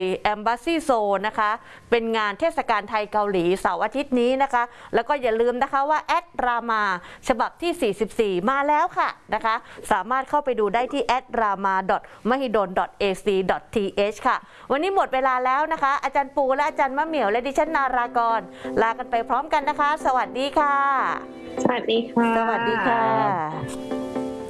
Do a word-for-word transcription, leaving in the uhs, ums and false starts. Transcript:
แอมบาซีโซนะคะเป็นงานเทศกาลไทยเกาหลีเสาร์อาทิตย์นี้นะคะแล้วก็อย่าลืมนะคะว่าแอดรามาฉบับที่ สี่สิบสี่ มาแล้วค่ะนะคะสามารถเข้าไปดูได้ที่แอดรามา ดอท มหิดล ดอท เอ ซี ดอท ที เอช ค่ะวันนี้หมดเวลาแล้วนะคะอาจารย์ปูและอาจารย์มะเหมี่ยวและดิฉันนารากรลากันไปพร้อมกันนะคะสวัสดีค่ะสวัสดีค่ะสวัสดีค่ะ